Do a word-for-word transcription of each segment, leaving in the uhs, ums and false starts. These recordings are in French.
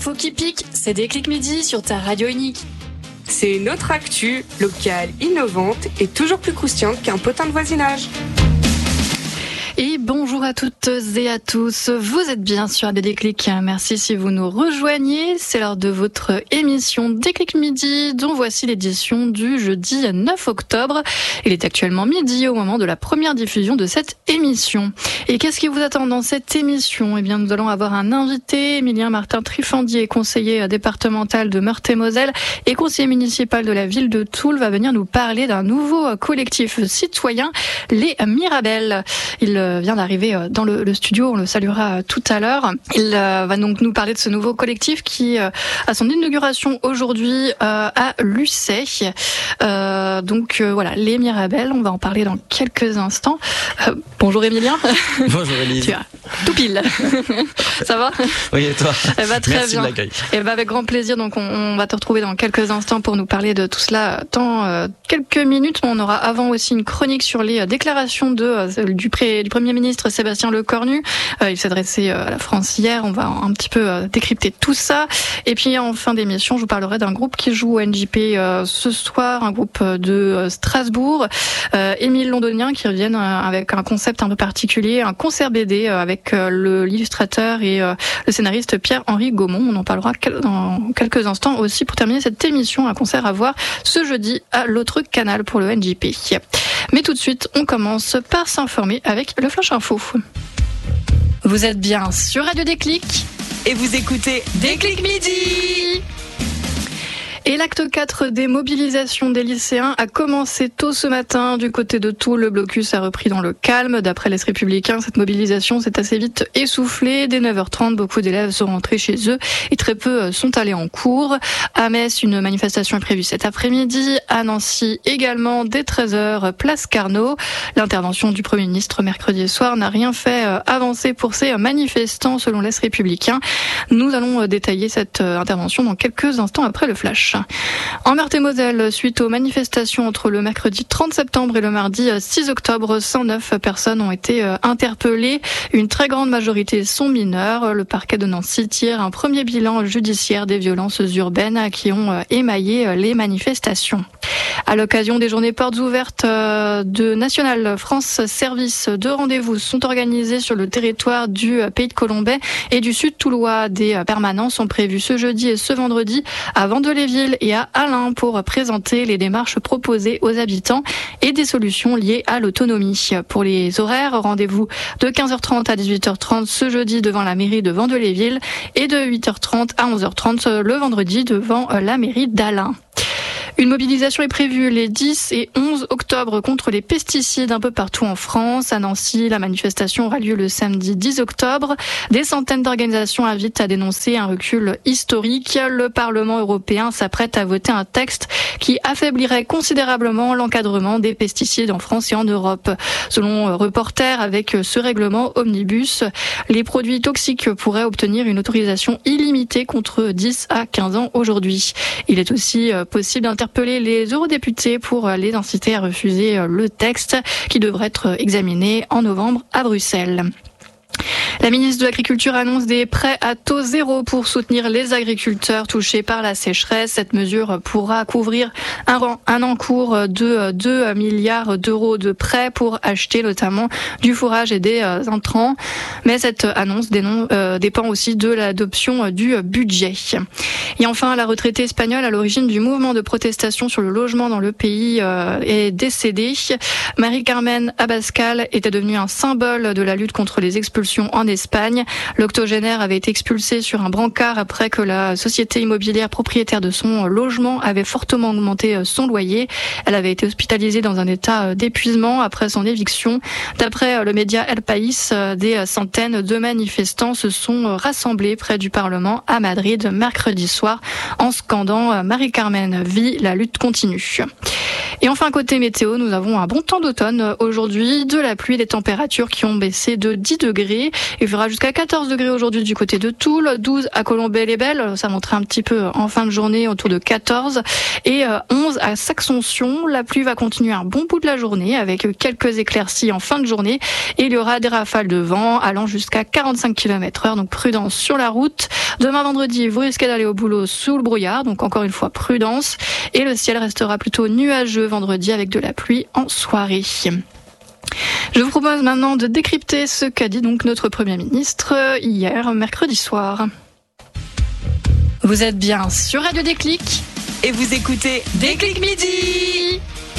Faut qui pique, c'est Déclic Midi sur ta radio unique. C'est une autre actu, locale, innovante et toujours plus croustillante qu'un potin de voisinage. Et bonjour à toutes et à tous, vous êtes bien sur des Déclics, merci si vous nous rejoignez, c'est l'heure de votre émission Déclic Midi, dont voici l'édition du jeudi neuf octobre. Il est actuellement midi au moment de la première diffusion de cette émission. Et qu'est-ce qui vous attend dans cette émission ? Eh bien, nous allons avoir un invité, Emilien Martin Trifandier, conseiller départemental de Meurthe-et-Moselle et conseiller municipal de la ville de Toul, va venir nous parler d'un nouveau collectif citoyen, les Mirabelles. Il vient d'arriver dans le, le studio, on le saluera tout à l'heure. Il euh, va donc nous parler de ce nouveau collectif qui euh, a son inauguration aujourd'hui euh, à Lucé. Euh, donc euh, voilà, les Mirabelles, on va en parler dans quelques instants. Euh, bonjour Emilien. Bonjour Élise. Tu as tout pile. Ça va ? Oui, et toi ? Eh ben, très Merci bien. de l'accueil. Eh ben, avec grand plaisir, donc on, on va te retrouver dans quelques instants pour nous parler de tout cela dans euh, quelques minutes. On aura avant aussi une chronique sur les euh, déclarations de, euh, du, pré, du Premier ministre Sébastien Lecornu. Euh, il s'est adressé euh, à la France hier, on va un petit peu euh, décrypter tout ça. Et puis en fin d'émission, je vous parlerai d'un groupe qui joue au N J P euh, ce soir, un groupe de euh, Strasbourg, euh, Émile Londonien, qui reviennent euh, avec un concept un peu particulier, un concert B D euh, avec euh, le, l'illustrateur et euh, le scénariste Pierre-Henri Gaumont. On en parlera dans quelques instants aussi pour terminer cette émission, un concert à voir ce jeudi à l'autre canal pour le N J P. Mais tout de suite, on commence par s'informer avec le Flash Info. Vous êtes bien sur Radio Déclic et vous écoutez Déclic Midi. Et l'acte quatre des mobilisations des lycéens a commencé tôt ce matin du côté de Toul. Le blocus a repris dans le calme. D'après l'Est républicain, cette mobilisation s'est assez vite essoufflée. Dès neuf heures trente, beaucoup d'élèves sont rentrés chez eux et très peu sont allés en cours. À Metz, une manifestation est prévue cet après-midi. À Nancy également, dès treize heures, place Carnot. L'intervention du Premier ministre mercredi soir n'a rien fait avancer pour ces manifestants, selon l'Est républicain. Nous allons détailler cette intervention dans quelques instants après le flash. En Meurthe-et-Moselle, suite aux manifestations entre le mercredi trente septembre et le mardi six octobre, cent neuf personnes ont été interpellées. Une très grande majorité sont mineures. Le parquet de Nancy tire un premier bilan judiciaire des violences urbaines qui ont émaillé les manifestations. À l'occasion des journées portes ouvertes de National France Service, deux rendez-vous sont organisés sur le territoire du Pays de Colombais et du Sud Toulois. Des permanences sont prévues ce jeudi et ce vendredi à Vandeléville et à Allain pour présenter les démarches proposées aux habitants et des solutions liées à l'autonomie. Pour les horaires, rendez-vous de quinze heures trente à dix-huit heures trente ce jeudi devant la mairie de Vandeléville et de huit heures trente à onze heures trente le vendredi devant la mairie d'Allain. Une mobilisation est prévue les dix et onze octobre contre les pesticides un peu partout en France. À Nancy, la manifestation aura lieu le samedi dix octobre. Des centaines d'organisations invitent à dénoncer un recul historique. Le Parlement européen s'apprête à voter un texte qui affaiblirait considérablement l'encadrement des pesticides en France et en Europe. Selon Reporter, avec ce règlement omnibus, les produits toxiques pourraient obtenir une autorisation illimitée contre dix à quinze ans aujourd'hui. Il est aussi possible d'interpeller les eurodéputés pour les inciter à refuser le texte qui devrait être examiné en novembre à Bruxelles. La ministre de l'Agriculture annonce des prêts à taux zéro pour soutenir les agriculteurs touchés par la sécheresse. Cette mesure pourra couvrir un, un encours de deux milliards d'euros de prêts pour acheter notamment du fourrage et des intrants. Mais cette annonce dénon, euh, dépend aussi de l'adoption du budget. Et enfin, la retraitée espagnole à l'origine du mouvement de protestation sur le logement dans le pays euh, est décédée. Marie-Carmen Abascal était devenue un symbole de la lutte contre les expulsions en Espagne. L'octogénaire avait été expulsée sur un brancard après que la société immobilière propriétaire de son logement avait fortement augmenté son loyer. Elle avait été hospitalisée dans un état d'épuisement après son éviction. D'après le média El País, des centaines de manifestants se sont rassemblés près du Parlement à Madrid mercredi soir en scandant « Marie-Carmen vit, la lutte continue ». Et enfin, côté météo, nous avons un bon temps d'automne aujourd'hui, de la pluie, des températures qui ont baissé de dix degrés. Il fera jusqu'à quatorze degrés aujourd'hui du côté de Toul, douze à Colombey-les-Belles, ça montrait un petit peu en fin de journée autour de quatorze, et onze à Saxonsion. La pluie va continuer un bon bout de la journée avec quelques éclaircies en fin de journée, et il y aura des rafales de vent allant jusqu'à quarante-cinq kilomètres heure, donc prudence sur la route. Demain vendredi, vous risquez d'aller au boulot sous le brouillard, donc encore une fois prudence, et le ciel restera plutôt nuageux vendredi avec de la pluie en soirée. Je vous propose maintenant de décrypter ce qu'a dit donc notre Premier ministre hier, mercredi soir. Vous êtes bien sur Radio Déclic et vous écoutez Déclic Midi.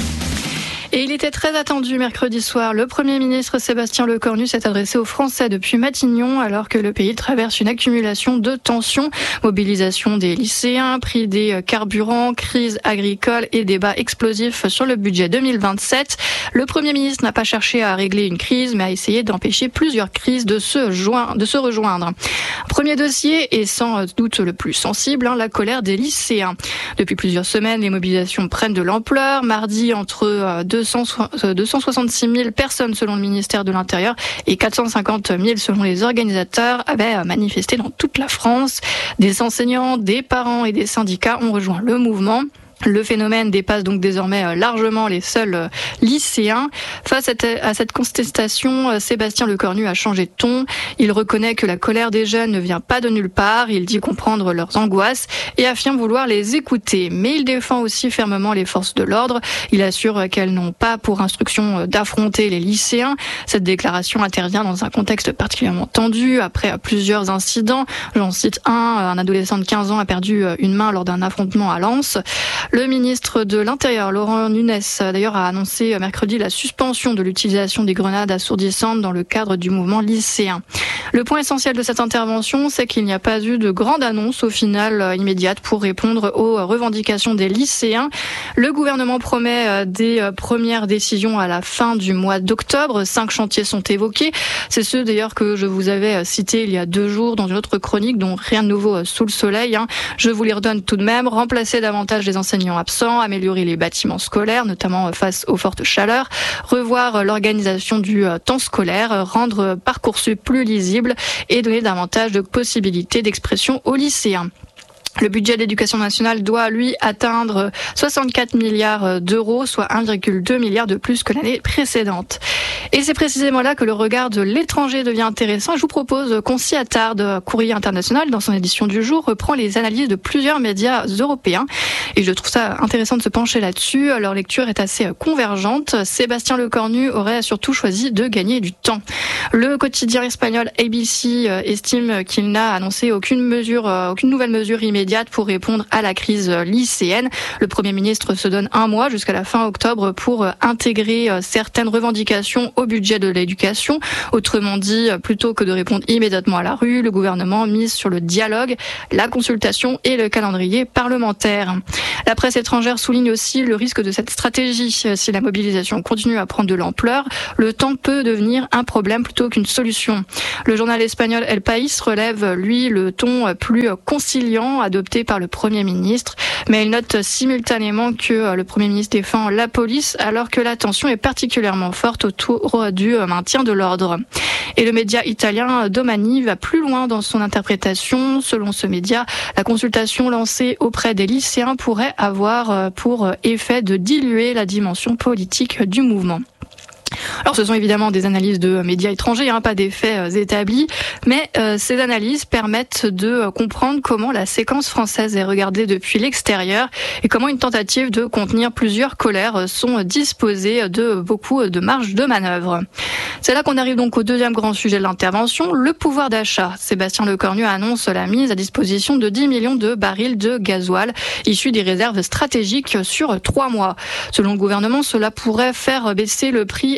Et il était très attendu mercredi soir. Le Premier ministre Sébastien Lecornu s'est adressé aux Français depuis Matignon alors que le pays traverse une accumulation de tensions. Mobilisation des lycéens, prix des carburants, crise agricole et débat explosif sur le budget deux mille vingt-sept. Le Premier ministre n'a pas cherché à régler une crise mais a essayé d'empêcher plusieurs crises de se, joindre, de se rejoindre. Premier dossier et sans doute le plus sensible, hein, la colère des lycéens. Depuis plusieurs semaines, les mobilisations prennent de l'ampleur. Mardi, entre deux cent soixante-six mille personnes selon le ministère de l'Intérieur et quatre cent cinquante mille selon les organisateurs avaient manifesté dans toute la France. Des enseignants, des parents et des syndicats ont rejoint le mouvement. Le phénomène dépasse donc désormais largement les seuls lycéens. Face à cette contestation, Sébastien Lecornu a changé de ton. Il reconnaît que la colère des jeunes ne vient pas de nulle part. Il dit comprendre leurs angoisses et affirme vouloir les écouter. Mais il défend aussi fermement les forces de l'ordre. Il assure qu'elles n'ont pas pour instruction d'affronter les lycéens. Cette déclaration intervient dans un contexte particulièrement tendu après plusieurs incidents. J'en cite un. Un adolescent de quinze ans a perdu une main lors d'un affrontement à Lens. Le ministre de l'Intérieur, Laurent Nunez, d'ailleurs, a annoncé mercredi la suspension de l'utilisation des grenades assourdissantes dans le cadre du mouvement lycéen. Le point essentiel de cette intervention, c'est qu'il n'y a pas eu de grande annonce au final immédiate pour répondre aux revendications des lycéens. Le gouvernement promet des premières décisions à la fin du mois d'octobre. Cinq chantiers sont évoqués. C'est ceux d'ailleurs que je vous avais cités il y a deux jours dans une autre chronique, dont rien de nouveau sous le soleil. Je vous les redonne tout de même. Remplacer davantage les enseignants absents, améliorer les bâtiments scolaires, notamment face aux fortes chaleurs, revoir l'organisation du temps scolaire, rendre Parcoursup plus lisible et donner davantage de possibilités d'expression aux lycéens. Le budget de l'éducation nationale doit, lui, atteindre soixante-quatre milliards d'euros, soit un virgule deux milliard de plus que l'année précédente. Et c'est précisément là que le regard de l'étranger devient intéressant. Je vous propose qu'on s'y attarde. Courrier international, dans son édition du jour, reprend les analyses de plusieurs médias européens. Et je trouve ça intéressant de se pencher là-dessus. Leur lecture est assez convergente. Sébastien Lecornu aurait surtout choisi de gagner du temps. Le quotidien espagnol A B C estime qu'il n'a annoncé aucune mesure, aucune nouvelle mesure immédiate pour répondre à la crise lycéenne. Le Premier ministre se donne un mois jusqu'à la fin octobre pour intégrer certaines revendications au budget de l'éducation. Autrement dit, plutôt que de répondre immédiatement à la rue, le gouvernement mise sur le dialogue, la consultation et le calendrier parlementaire. La presse étrangère souligne aussi le risque de cette stratégie. Si la mobilisation continue à prendre de l'ampleur, le temps peut devenir un problème plutôt qu'une solution. Le journal espagnol El País relève, lui, le ton plus conciliant adopté par le Premier ministre, mais il note simultanément que le Premier ministre défend la police alors que la tension est particulièrement forte autour du maintien de l'ordre. Et le média italien Domani va plus loin dans son interprétation. Selon ce média, la consultation lancée auprès des lycéens pourrait avoir pour effet de diluer la dimension politique du mouvement. Alors ce sont évidemment des analyses de médias étrangers, hein, pas des faits établis, mais euh, ces analyses permettent de comprendre comment la séquence française est regardée depuis l'extérieur et comment une tentative de contenir plusieurs colères sont disposées de beaucoup de marge de manœuvre. C'est là qu'on arrive donc au deuxième grand sujet de l'intervention, le pouvoir d'achat. Sébastien Lecornu annonce la mise à disposition de dix millions de barils de gasoil issus des réserves stratégiques sur trois mois. Selon le gouvernement, cela pourrait faire baisser le prix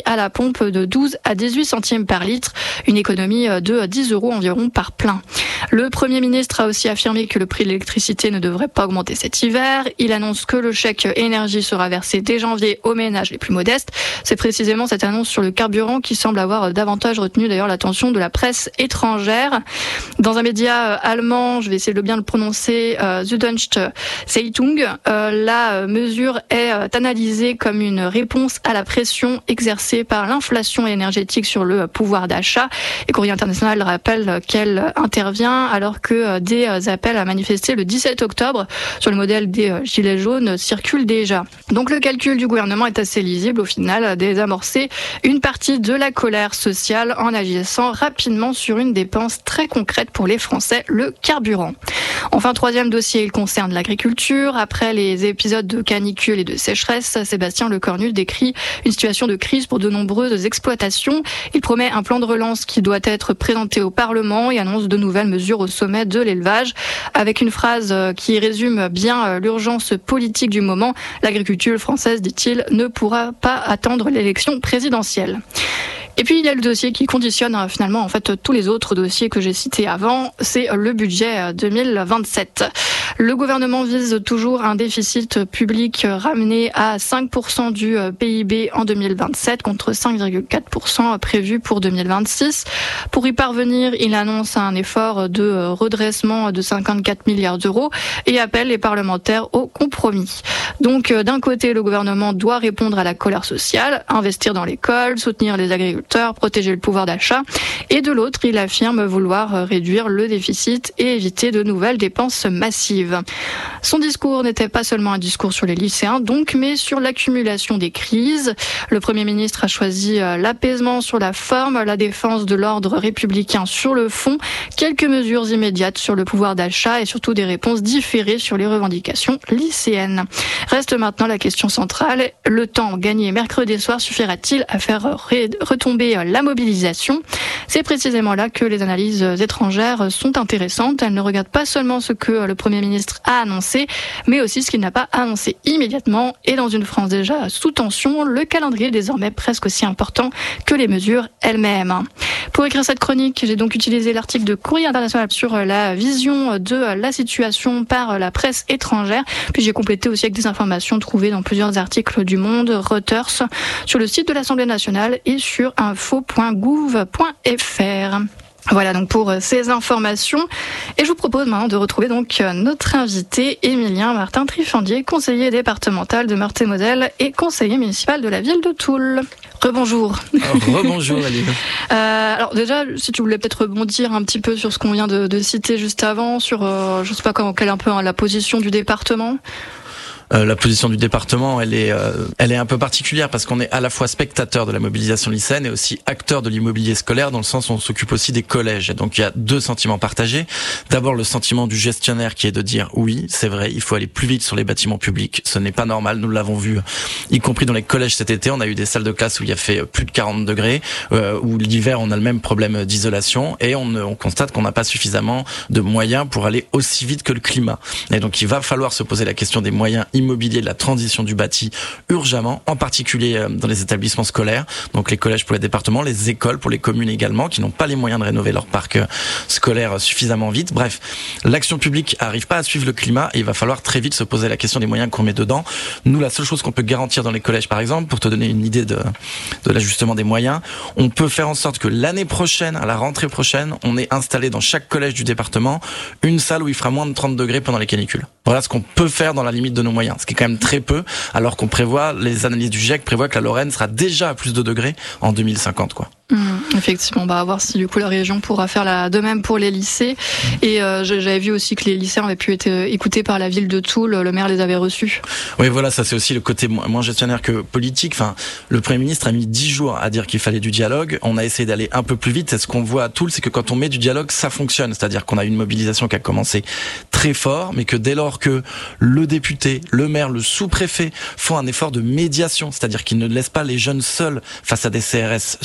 à la pompe de douze à dix-huit centimes par litre, une économie de dix euros environ par plein. Le Premier ministre a aussi affirmé que le prix de l'électricité ne devrait pas augmenter cet hiver. Il annonce que le chèque énergie sera versé dès janvier aux ménages les plus modestes. C'est précisément cette annonce sur le carburant qui semble avoir davantage retenu d'ailleurs l'attention de la presse étrangère. Dans un média allemand, je vais essayer de bien le prononcer, euh, Süddeutsche Zeitung, euh, la mesure est euh, analysée comme une réponse à la pression exercée par l'inflation énergétique sur le pouvoir d'achat. Et Courrier International rappelle qu'elle intervient alors que des appels à manifester le dix-sept octobre sur le modèle des gilets jaunes circulent déjà. Donc le calcul du gouvernement est assez lisible au final, désamorcer une partie de la colère sociale en agissant rapidement sur une dépense très concrète pour les Français, le carburant. Enfin, troisième dossier, il concerne l'agriculture. Après les épisodes de canicule et de sécheresse, Sébastien Lecornu décrit une situation de crise pour de nombreuses exploitations. Il promet un plan de relance qui doit être présenté au Parlement et annonce de nouvelles mesures au sommet de l'élevage. Avec une phrase qui résume bien l'urgence politique du moment, l'agriculture française, dit-il, ne pourra pas attendre l'élection présidentielle. Et puis il y a le dossier qui conditionne finalement en fait tous les autres dossiers que j'ai cités avant, c'est le budget deux mille vingt-sept. Le gouvernement vise toujours un déficit public ramené à cinq pour cent du P I B en deux mille vingt-sept contre cinq virgule quatre pour cent prévu pour deux mille vingt-six. Pour y parvenir, il annonce un effort de redressement de cinquante-quatre milliards d'euros et appelle les parlementaires au compromis. Donc d'un côté, le gouvernement doit répondre à la colère sociale, investir dans l'école, soutenir les agriculteurs, protéger le pouvoir d'achat, et de l'autre, il affirme vouloir réduire le déficit et éviter de nouvelles dépenses massives. Son discours n'était pas seulement un discours sur les lycéens, donc, mais sur l'accumulation des crises. Le Premier ministre a choisi l'apaisement sur la forme, la défense de l'ordre républicain sur le fond, quelques mesures immédiates sur le pouvoir d'achat et surtout des réponses différées sur les revendications lycéennes. Reste maintenant la question centrale, le temps gagné mercredi soir suffira-t-il à faire retomber la mobilisation? C'est précisément là que les analyses étrangères sont intéressantes. Elles ne regardent pas seulement ce que le Premier ministre a annoncé, mais aussi ce qu'il n'a pas annoncé immédiatement. Et dans une France déjà sous tension, le calendrier est désormais presque aussi important que les mesures elles-mêmes. Pour écrire cette chronique, j'ai donc utilisé l'article de Courrier International sur la vision de la situation par la presse étrangère. Puis j'ai complété aussi avec des informations trouvées dans plusieurs articles du Monde, Reuters, sur le site de l'Assemblée nationale et sur info point gouv point f r. Voilà donc pour ces informations. Et je vous propose maintenant de retrouver donc notre invité Émilien Martin Trifandier, conseiller départemental de Meurthe-et-Moselle et conseiller municipal de la ville de Toul. Rebonjour. Rebonjour Aline. euh, alors déjà, si tu voulais peut-être rebondir un petit peu sur ce qu'on vient de, de citer juste avant, sur euh, je sais pas comment, quelle est un peu hein, la position du département. Euh, la position du département, elle est, euh, elle est un peu particulière parce qu'on est à la fois spectateur de la mobilisation lycéenne et aussi acteur de l'immobilier scolaire dans le sens où on s'occupe aussi des collèges. Et donc il y a deux sentiments partagés. D'abord le sentiment du gestionnaire qui est de dire oui, c'est vrai, il faut aller plus vite sur les bâtiments publics. Ce n'est pas normal, nous l'avons vu, y compris dans les collèges cet été. On a eu des salles de classe où il y a fait plus de quarante degrés, euh, où l'hiver on a le même problème d'isolation et on, on constate qu'on n'a pas suffisamment de moyens pour aller aussi vite que le climat. Et donc il va falloir se poser la question des moyens immobilier de la transition du bâti urgemment, en particulier dans les établissements scolaires, donc les collèges pour les départements, les écoles pour les communes également, qui n'ont pas les moyens de rénover leur parc scolaire suffisamment vite. Bref, l'action publique arrive pas à suivre le climat et il va falloir très vite se poser la question des moyens qu'on met dedans. Nous, la seule chose qu'on peut garantir dans les collèges, par exemple, pour te donner une idée de, de l'ajustement des moyens, on peut faire en sorte que l'année prochaine, à la rentrée prochaine, on ait installé dans chaque collège du département une salle où il fera moins de trente degrés pendant les canicules. Voilà ce qu'on peut faire dans la limite de nos moyens. Ce qui est quand même très peu, alors qu'on prévoit, les analyses du G I E C prévoient que la Lorraine sera déjà à plus de degrés en deux mille cinquante, quoi. Mmh, effectivement, bah à voir si du coup la région pourra faire la de même pour les lycées. Et euh, j'avais vu aussi que les lycéens avaient pu être écoutés par la ville de Toul, le maire les avait reçus. Oui, voilà, ça c'est aussi le côté moins gestionnaire que politique. Enfin, le Premier ministre a mis dix jours à dire qu'il fallait du dialogue. On a essayé d'aller un peu plus vite. Et ce qu'on voit à Toul, c'est que quand on met du dialogue, ça fonctionne. C'est-à-dire qu'on a une mobilisation qui a commencé très fort, mais que dès lors que le député, le maire, le sous-préfet font un effort de médiation, c'est-à-dire qu'ils ne laissent pas les jeunes seuls face à des C R S seuls,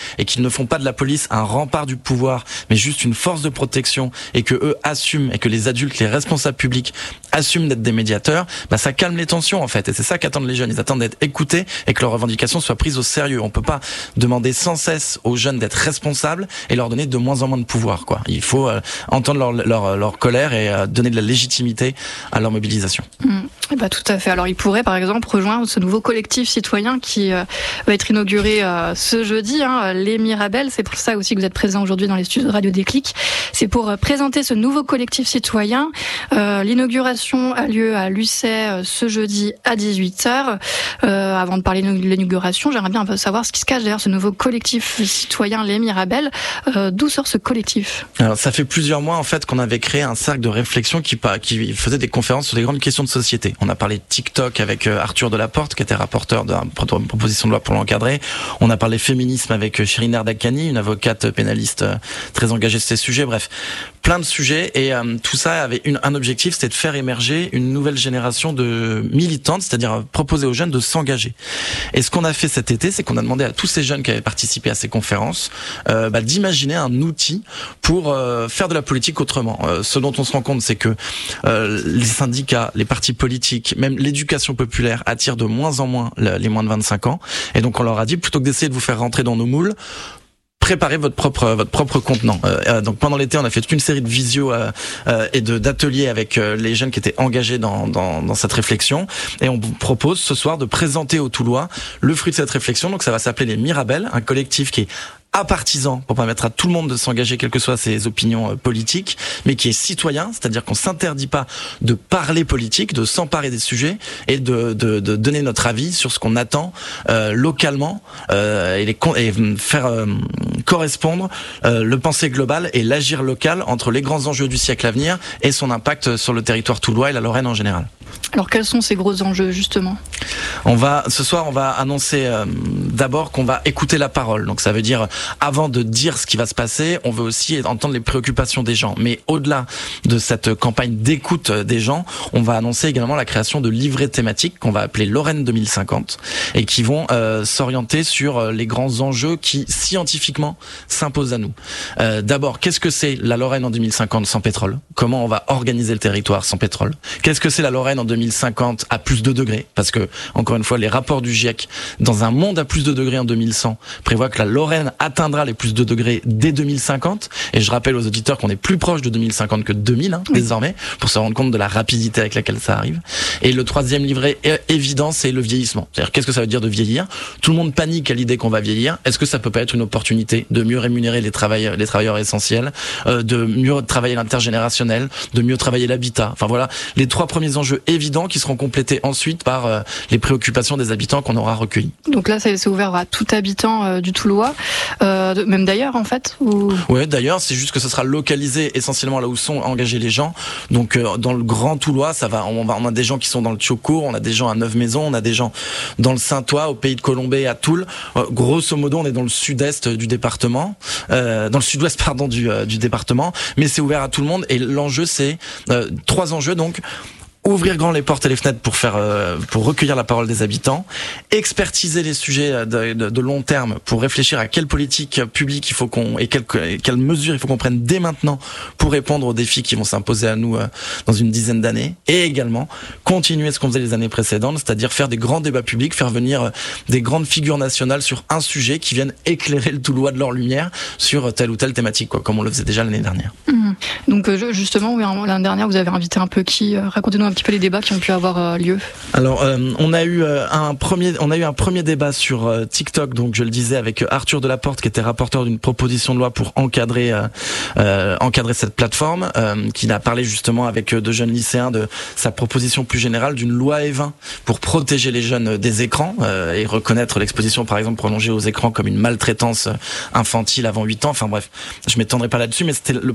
et qu'ils ne font pas de la police un rempart du pouvoir, mais juste une force de protection, et que eux assument, et que les adultes, les responsables publics assument d'être des médiateurs, bah ça calme les tensions en fait. Et c'est ça qu'attendent les jeunes. Ils attendent d'être écoutés et que leurs revendications soient prises au sérieux. On peut pas demander sans cesse aux jeunes d'être responsables et leur donner de moins en moins de pouvoir, quoi. Il faut euh, entendre leur, leur, leur colère et euh, donner de la légitimité à leur mobilisation. Mmh. Eh ben, tout à fait. Alors, ils pourraient, par exemple, rejoindre ce nouveau collectif citoyen qui euh, va être inauguré euh, ce jeudi, hein, les Mirabelles. C'est pour ça aussi que vous êtes présents aujourd'hui dans les studios de Radio Déclic. C'est pour euh, présenter ce nouveau collectif citoyen. Euh, l'inauguration a lieu à Lucé euh, ce jeudi à dix-huit heures. Euh, avant de parler de l'inauguration, j'aimerais bien savoir ce qui se cache derrière ce nouveau collectif citoyen Les Mirabelles. Euh, d'où sort ce collectif? Alors, ça fait plusieurs mois, en fait, qu'on avait créé un cercle de réflexion qui, qui faisait des conférences sur les grandes questions de société. On a parlé de TikTok avec Arthur Delaporte, qui était rapporteur d'une proposition de loi pour l'encadrer. On a parlé féminisme avec Chérine Ardakani, une avocate pénaliste très engagée sur ces sujets. Bref, plein de sujets. Et euh, tout ça avait une, un objectif, c'était de faire émerger une nouvelle génération de militantes, c'est-à-dire proposer aux jeunes de s'engager. Et ce qu'on a fait cet été, c'est qu'on a demandé à tous ces jeunes qui avaient participé à ces conférences euh, bah, d'imaginer un outil pour euh, faire de la politique autrement. Euh, ce dont on se rend compte, c'est que euh, les syndicats, les partis politiques, même l'éducation populaire attirent de moins en moins les moins de vingt-cinq ans. Et donc on leur a dit, plutôt que d'essayer de vous faire rentrer dans nos moules, préparez votre propre votre propre contenant. Euh, donc pendant l'été, on a fait toute une série de visios euh, euh, et de d'ateliers avec euh, les jeunes qui étaient engagés dans, dans dans cette réflexion. Et on vous propose ce soir de présenter aux Toulois le fruit de cette réflexion. Donc ça va s'appeler les Mirabelles, un collectif qui est apartisan pour permettre à tout le monde de s'engager, quelles que soient ses opinions politiques, mais qui est citoyen, c'est-à-dire qu'on s'interdit pas de parler politique, de s'emparer des sujets et de, de, de donner notre avis sur ce qu'on attend euh, localement euh, et, les, et faire euh, correspondre euh, le pensée global et l'agir local entre les grands enjeux du siècle à venir et son impact sur le territoire toulouois et la Lorraine en général. Alors quels sont ces gros enjeux justement? On va ce soir on va annoncer euh, d'abord qu'on va écouter la parole. Donc ça veut dire avant de dire ce qui va se passer, on veut aussi entendre les préoccupations des gens. Mais au-delà de cette campagne d'écoute des gens, on va annoncer également la création de livrets thématiques qu'on va appeler Lorraine deux mille cinquante et qui vont euh, s'orienter sur les grands enjeux qui scientifiquement s'imposent à nous. Euh, d'abord, qu'est-ce que c'est la Lorraine en deux mille cinquante sans pétrole? Comment on va organiser le territoire sans pétrole? Qu'est-ce que c'est la Lorraine en deux mille cinquante à plus de degrés? Parce que, encore une fois, les rapports du GIEC, dans un monde à plus de degrés en deux mille cent, prévoient que la Lorraine atteindra les plus de degrés dès deux mille cinquante. Et je rappelle aux auditeurs qu'on est plus proche de deux mille cinquante que de deux mille, hein, oui. désormais, pour se rendre compte de la rapidité avec laquelle ça arrive. Et le troisième livret évident, c'est le vieillissement. C'est-à-dire, qu'est-ce que ça veut dire de vieillir? Tout le monde panique à l'idée qu'on va vieillir. Est-ce que ça peut pas être une opportunité de mieux rémunérer les travailleurs, les travailleurs essentiels, euh, de mieux travailler l'intergénérationnel, de mieux travailler l'habitat? Enfin voilà, les trois premiers enjeux évidents qui seront complétés ensuite par euh, les préoccupations des habitants qu'on aura recueillis. Donc là, c'est ouvert à tout habitant euh, du Toulois, euh, même d'ailleurs en fait ou... Oui, d'ailleurs, c'est juste que ce sera localisé essentiellement là où sont engagés les gens. Donc euh, dans le Grand Toulois, ça va on, va, on a des gens qui sont dans le Thiocourt, on a des gens à Neuve-Maisons, on a des gens dans le Saintois, au Pays de Colombay, à Toul. Euh, grosso modo, on est dans le sud-est du département, euh, dans le sud-ouest pardon du, euh, du département, mais c'est ouvert à tout le monde. Et l'enjeu, c'est euh, trois enjeux donc. Ouvrir grand les portes et les fenêtres pour faire, euh, pour recueillir la parole des habitants, expertiser les sujets de, de, de long terme pour réfléchir à quelle politique publique il faut qu'on et quelles quelle mesures il faut qu'on prenne dès maintenant pour répondre aux défis qui vont s'imposer à nous euh, dans une dizaine d'années, et également continuer ce qu'on faisait les années précédentes, c'est-à-dire faire des grands débats publics, faire venir euh, des grandes figures nationales sur un sujet qui viennent éclairer le Toulois de leur lumière sur telle ou telle thématique, quoi, comme on le faisait déjà l'année dernière. Mmh. Donc euh, justement, oui, l'année dernière, vous avez invité un peu qui euh, racontez-nous un petit peu les débats qui ont pu avoir euh, lieu. Alors, euh, on a eu euh, un premier, on a eu un premier débat sur euh, TikTok, donc je le disais avec Arthur Delaporte, qui était rapporteur d'une proposition de loi pour encadrer, euh, euh, encadrer cette plateforme, euh, qui a parlé justement avec euh, de jeunes lycéens de sa proposition plus générale d'une loi E vingt pour protéger les jeunes des écrans euh, et reconnaître l'exposition, par exemple, prolongée aux écrans comme une maltraitance infantile avant huit ans. Enfin bref, je m'étendrai pas là-dessus, mais c'était le premier sujet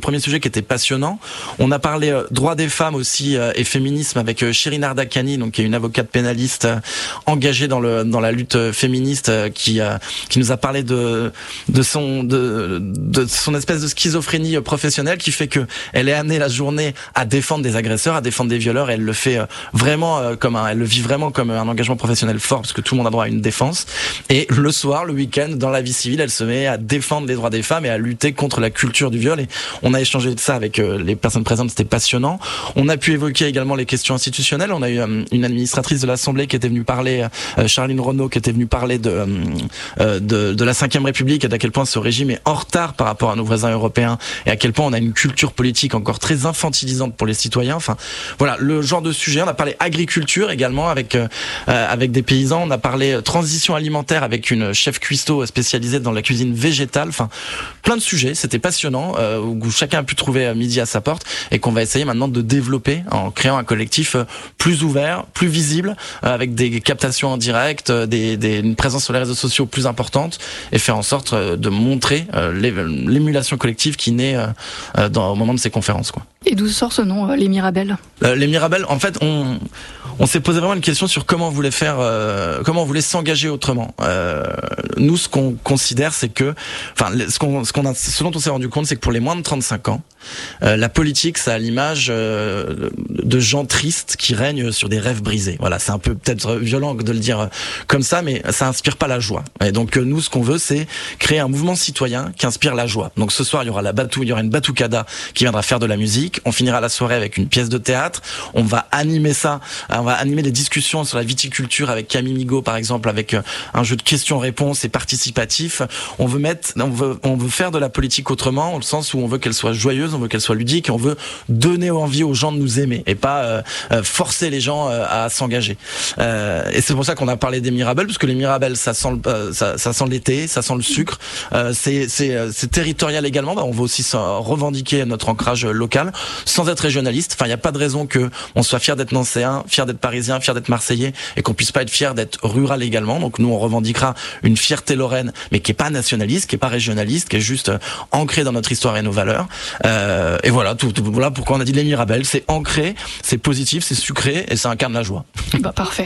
qui était passionnant. On a parlé euh, droits des femmes aussi euh, et féminisme avec euh, Shirin Ardakani, donc qui est une avocate pénaliste euh, engagée dans le dans la lutte euh, féministe, euh, qui euh, qui nous a parlé de de son de de son espèce de schizophrénie euh, professionnelle qui fait que elle est amenée la journée à défendre des agresseurs, à défendre des violeurs, et elle le fait euh, vraiment euh, comme un, elle le vit vraiment comme un engagement professionnel fort, parce que tout le monde a droit à une défense. Et le soir, le week-end, dans la vie civile, elle se met à défendre les droits des femmes et à lutter contre la culture du viol. Et on a échangé de ça avec euh, les personnes présentes, c'était passionnant. On a pu évoquer également les questions institutionnelles. On a eu euh, une administratrice de l'Assemblée qui était venue parler, euh, Charline Renaud, qui était venue parler de, euh, de de la cinquième République et d'à quel point ce régime est en retard par rapport à nos voisins européens, et à quel point on a une culture politique encore très infantilisante pour les citoyens. Enfin, voilà, le genre de sujet. On a parlé agriculture également avec euh, avec des paysans. On a parlé transition alimentaire avec une chef cuistot spécialisée dans la cuisine végétale. Enfin, plein de sujets. C'était passionnant, euh, où chacun a pu trouver midi à sa porte, et qu'on va essayer maintenant de développer en créant un collectif plus ouvert, plus visible, euh, avec des captations en direct, des, des, une présence sur les réseaux sociaux plus importante, et faire en sorte de montrer euh, l'émulation collective qui naît euh, dans, au moment de ces conférences, quoi. Et d'où sort ce nom, euh, les Mirabelles? euh, Les Mirabelles, en fait, on on s'est posé vraiment une question sur comment on voulait faire, euh, comment on voulait s'engager autrement. Euh, nous, ce qu'on considère, c'est que, enfin, ce qu'on, ce qu'on a, ce dont on s'est rendu compte, c'est que pour les moins de trente-cinq ans, euh, la politique, ça a l'image euh, de gens tristes qui règnent sur des rêves brisés. Voilà, c'est un peu peut-être violent de le dire comme ça, mais ça inspire pas la joie. Et donc nous, ce qu'on veut, c'est créer un mouvement citoyen qui inspire la joie. Donc ce soir, il y aura la batou, il y aura une batucada qui viendra faire de la musique. On finira la soirée avec une pièce de théâtre. On va animer ça. On va animer des discussions sur la viticulture avec Camille Migaud, par exemple, avec un jeu de questions-réponses et participatif. On veut mettre, on veut, on veut faire de la politique autrement, au sens où on veut qu'elle soit joyeuse, on veut qu'elle soit ludique, et on veut donner envie aux gens de nous aimer, et pas euh, forcer les gens euh, à s'engager. Euh, et c'est pour ça qu'on a parlé des Mirabelles, parce que les Mirabelles, ça sent, le, euh, ça, ça sent l'été, ça sent le sucre. Euh, c'est, c'est, c'est territorial également. Bah, on veut aussi revendiquer notre ancrage local, sans être régionaliste. Enfin, il n'y a pas de raison que on soit fier d'être nancéen, fier d'être parisien, fier d'être marseillais, et qu'on puisse pas être fier d'être rural également. Donc nous, on revendiquera une fierté lorraine, mais qui est pas nationaliste, qui est pas régionaliste, qui est juste euh, ancrée dans notre histoire et nos valeurs. Euh, et voilà, tout, tout, voilà pourquoi on a dit les Mirabelles. C'est ancré, c'est positif, c'est sucré, et ça incarne la joie. Bah parfait.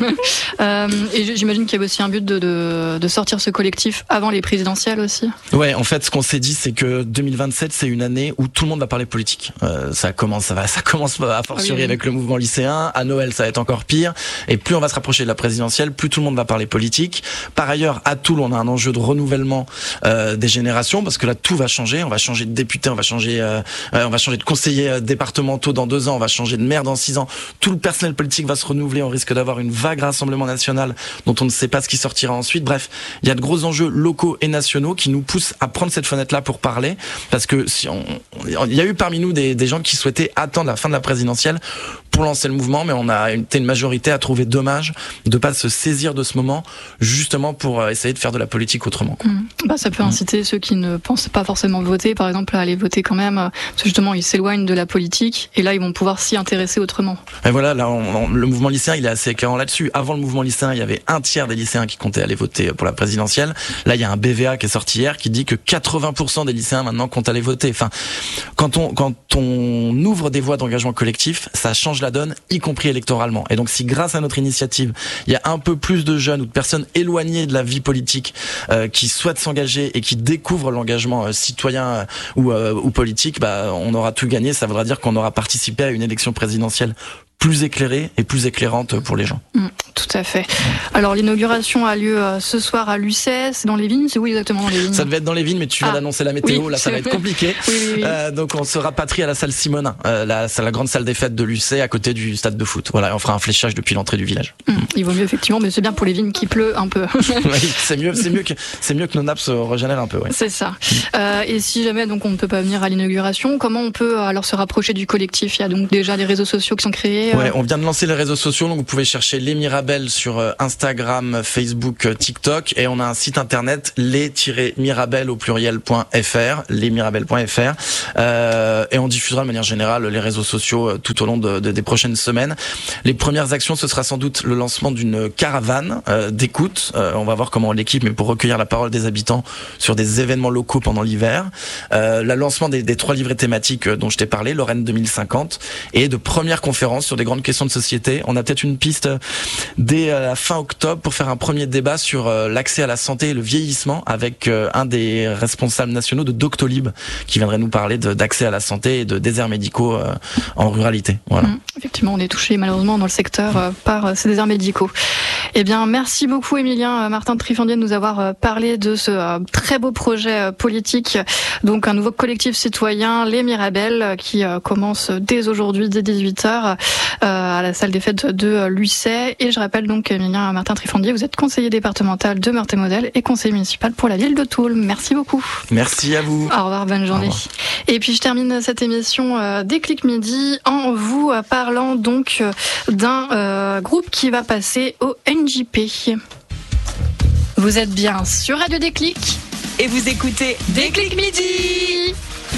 euh, et j'imagine qu'il y avait aussi un but de, de, de sortir ce collectif avant les présidentielles aussi. Ouais, en fait, ce qu'on s'est dit, c'est que deux mille vingt-sept, c'est une année où tout le monde va parler politique. Euh, ça commence, ça va, ça commence à fortiori ah oui, oui. avec le mouvement lycéen. À Noël, ça va être encore pire. Et plus on va se rapprocher de la présidentielle, plus tout le monde va parler politique. Par ailleurs, à Toul, on a un enjeu de renouvellement euh, des générations, parce que là, tout va changer. On va changer de député, on va changer, euh, on va changer de conseillers départementaux dans deux ans, on va changer de maire dans six ans. Tout le personnel politique va se renouveler. On risque d'avoir une vague Rassemblement national dont on ne sait pas ce qui sortira ensuite. Bref, il y a de gros enjeux locaux et nationaux qui nous poussent à prendre cette fenêtre-là pour parler, parce que si on, il y a eu parmi nous des, des gens qui souhaitaient attendre la fin de la présidentielle pour lancer le mouvement, mais on a été une majorité à trouver dommage de pas se saisir de ce moment, justement pour essayer de faire de la politique autrement. Mmh. Bah, ça peut inciter mmh. ceux qui ne pensent pas forcément voter, par exemple, à aller voter quand même, parce que justement ils s'éloignent de la politique, et là ils vont pouvoir s'y intéresser autrement. Et voilà, là, on, on, le mouvement lycéen, il est assez éclairant là-dessus. Avant le mouvement lycéen, il y avait un tiers des lycéens qui comptaient aller voter pour la présidentielle. Là, il y a un B V A qui est sorti hier qui dit que quatre-vingts pour cent des lycéens maintenant comptent aller voter. Enfin, quand on quand on ouvre des voies d'engagement collectif, ça change la donne, y compris électoralement. Et donc, si grâce à notre initiative, il y a un peu plus de jeunes ou de personnes éloignées de la vie politique euh, qui souhaitent s'engager et qui découvrent l'engagement euh, citoyen euh, ou, euh, ou politique, bah, on aura tout gagné. Ça voudra dire qu'on aura participé à une élection présidentielle plus éclairée et plus éclairante pour les gens. Mmh, tout à fait. Alors l'inauguration a lieu euh, ce soir à l'U C S, c'est dans les vignes, c'est où exactement dans les vignes? Ça devait être dans les vignes, mais tu viens ah, d'annoncer la météo, oui, là ça va être compliqué. oui, oui, oui. Euh, donc on se rapatrie à la salle Simonin, euh, la, la grande salle des fêtes de l'U C, à côté du stade de foot. Voilà, on fera un fléchage depuis l'entrée du village. Mmh, il vaut mieux effectivement, mais c'est bien pour les vignes qui pleut un peu. oui, c'est mieux, c'est mieux que c'est mieux que nos nappes se régénèrent un peu. Ouais. C'est ça. Euh, et si jamais donc on ne peut pas venir à l'inauguration, comment on peut alors se rapprocher du collectif? Il y a donc déjà des réseaux sociaux qui sont créés. Ouais, on vient de lancer les réseaux sociaux, donc vous pouvez chercher Les Mirabelles sur Instagram, Facebook, TikTok, et on a un site internet les-mirabelles au pluriel.fr, lesmirabelles.fr, euh, et on diffusera de manière générale les réseaux sociaux tout au long de, de, des prochaines semaines. Les premières actions, ce sera sans doute le lancement d'une caravane euh, d'écoute. Euh, on va voir comment l'équipe, mais pour recueillir la parole des habitants sur des événements locaux pendant l'hiver. Euh, le lancement des, des trois livrets thématiques dont je t'ai parlé, Lorraine deux mille cinquante, et de premières conférences sur des grandes questions de société. On a peut-être une piste dès la fin octobre pour faire un premier débat sur euh, l'accès à la santé et le vieillissement avec euh, un des responsables nationaux de Doctolib qui viendrait nous parler de, d'accès à la santé et de déserts médicaux euh, en ruralité. Voilà. Mmh, effectivement, on est touché malheureusement dans le secteur euh, par euh, ces déserts médicaux. Eh bien, merci beaucoup Émilien euh, Martin Trifandier de nous avoir euh, parlé de ce euh, très beau projet euh, politique, donc un nouveau collectif citoyen, Les Mirabelles, euh, qui euh, commence dès aujourd'hui, dès dix-huit heures, euh, à la salle des fêtes de euh, Lucé. Et je rappelle donc Émilien Martin Trifandier, vous êtes conseiller départemental de Meurthe-et-Moselle et conseiller municipal pour la ville de Toul. Merci beaucoup. Merci à vous. Au revoir, bonne journée. Revoir. Et puis je termine cette émission euh, Déclic Midi en vous euh, parlant donc euh, d'un euh, groupe qui va passer au N J P. Vous êtes bien sur Radio Déclic et vous écoutez Déclic Midi.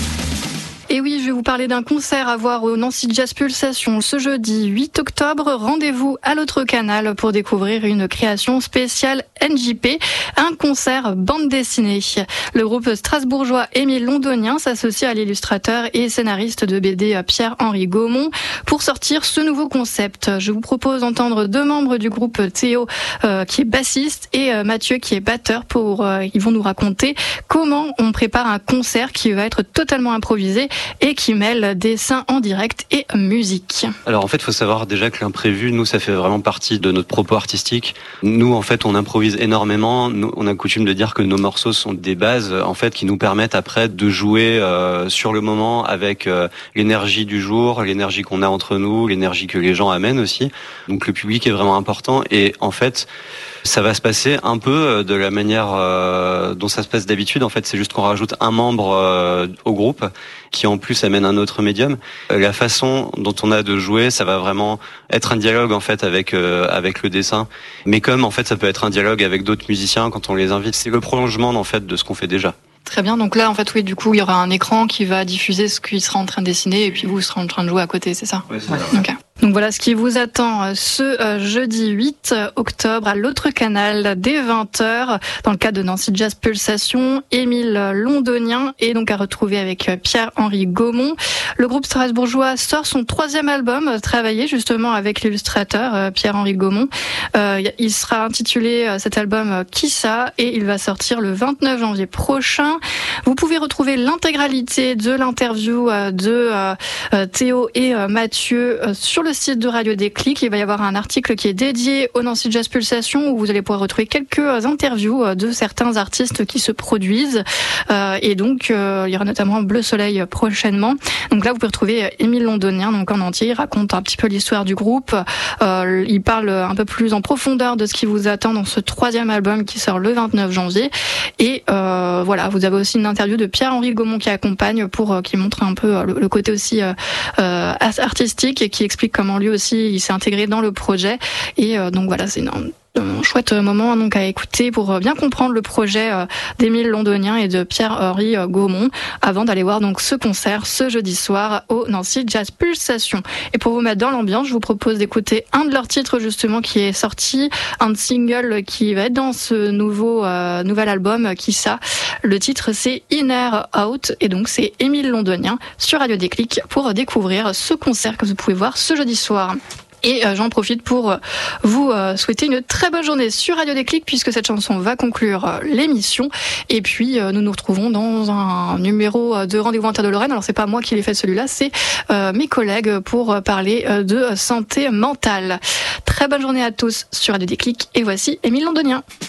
Et oui, je vais vous parler d'un concert à voir au Nancy Jazz Pulsation ce jeudi huit octobre. Rendez-vous à l'autre canal pour découvrir une création spéciale N J P, un concert bande dessinée. Le groupe strasbourgeois Émile Londonien s'associe à l'illustrateur et scénariste de B D Pierre-Henri Gaumont pour sortir ce nouveau concept. Je vous propose d'entendre deux membres du groupe, Théo euh, qui est bassiste et euh, Mathieu qui est batteur. Pour, euh, ils vont nous raconter comment on prépare un concert qui va être totalement improvisé et qui mêle dessin en direct et musique. Alors en fait, il faut savoir déjà que l'imprévu, nous, ça fait vraiment partie de notre propos artistique. Nous, en fait, on improvise énormément. Nous, on a coutume de dire que nos morceaux sont des bases, en fait, qui nous permettent après de jouer euh, sur le moment avec euh, l'énergie du jour, l'énergie qu'on a entre nous, l'énergie que les gens amènent aussi. Donc le public est vraiment important et en fait, ça va se passer un peu de la manière euh, dont ça se passe d'habitude. En fait, c'est juste qu'on rajoute un membre euh, au groupe qui en plus amène un autre médium. Euh, la façon dont on a de jouer, ça va vraiment être un dialogue en fait avec euh, avec le dessin. Mais comme en fait, ça peut être un dialogue avec d'autres musiciens quand on les invite. C'est le prolongement en fait de ce qu'on fait déjà. Très bien, donc là en fait oui, du coup il y aura un écran qui va diffuser ce qu'il sera en train de dessiner et puis vous serez en train de jouer à côté, c'est ça? Oui, c'est ça. Okay. Donc voilà ce qui vous attend ce euh, jeudi huit octobre à l'autre canal dès vingt heures dans le cadre de Nancy Jazz Pulsation. Émile Londonien est donc à retrouver avec Pierre-Henri Gaumont. Le groupe strasbourgeois sort son troisième album, travaillé justement avec l'illustrateur euh, Pierre-Henri Gaumont. Euh, il sera intitulé euh, cet album Qui ça et il va sortir le vingt-neuf janvier prochain. Vous pouvez retrouver l'intégralité de l'interview euh, de euh, Théo et euh, Mathieu euh, sur le site de Radio Déclic. Il va y avoir un article qui est dédié au Nancy Jazz Pulsation où vous allez pouvoir retrouver quelques interviews de certains artistes qui se produisent. Euh, et donc, euh, il y aura notamment Bleu Soleil prochainement. Donc là, vous pouvez retrouver Émile Londonien, donc en entier. Il raconte un petit peu l'histoire du groupe. Euh, il parle un peu plus en profondeur de ce qui vous attend dans ce troisième album qui sort le vingt-neuf janvier. Et euh, voilà, vous avez aussi une interview de Pierre-Henri Gaumont qui accompagne pour euh, qui montre un peu euh, le, le côté aussi euh, euh, artistique et qui explique comment lui aussi il s'est intégré dans le projet. Et euh, donc voilà, c'est une, un chouette moment donc à écouter pour bien comprendre le projet euh, d'Émile Londonien et de Pierre-Henri Gaumont avant d'aller voir donc ce concert ce jeudi soir au Nancy Jazz Pulsation. Et pour vous mettre dans l'ambiance, je vous propose d'écouter un de leurs titres justement qui est sorti, un single qui va être dans ce nouveau euh, nouvel album Qui ça. Le titre c'est Inner Out et donc c'est Émile Londonien sur Radio Déclic pour découvrir ce concert que vous pouvez voir ce jeudi soir. Et euh, j'en profite pour euh, vous euh, souhaiter une très bonne journée sur Radio Déclic puisque cette chanson va conclure euh, l'émission. Et puis euh, nous nous retrouvons dans un numéro de Rendez-vous Inter de Lorraine. Alors c'est pas moi qui l'ai fait celui-là, c'est euh, mes collègues pour euh, parler euh, de santé mentale. Très bonne journée à tous sur Radio Déclic et voici Émile Londonien.